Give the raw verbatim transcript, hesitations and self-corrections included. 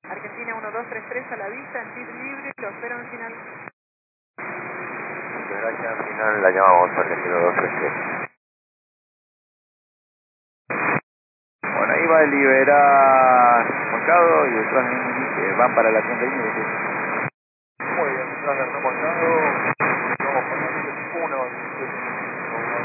Argentina uno dos tres tres a la vista, en tiro libre, lo espero en final. Muchas gracias, al final la llamamos Argentina dos tres tres. Bueno, ahí va a liberar Mercado y detrás de mí, que van para la treinta y nueve.